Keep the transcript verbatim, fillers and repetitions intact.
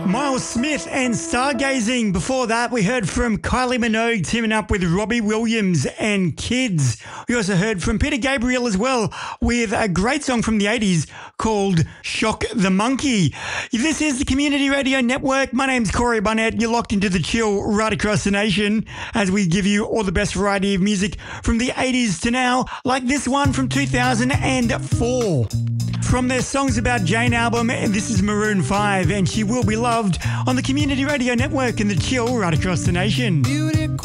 Miles Smith and Stargazing. Before that, we heard from Kylie Minogue teaming up with Robbie Williams and Kids. We also heard from Peter Gabriel as well with a great song from the eighties called Shock the Monkey. This is the Community Radio Network. My name's Corey Barnett. You're locked into the chill right across the nation as we give you all the best variety of music from the eighties to now, like this one from two thousand four. From their Songs About Jane album, this is Maroon five, and She Will Be Loved on the Community Radio Network and the chill right across the nation. Beauty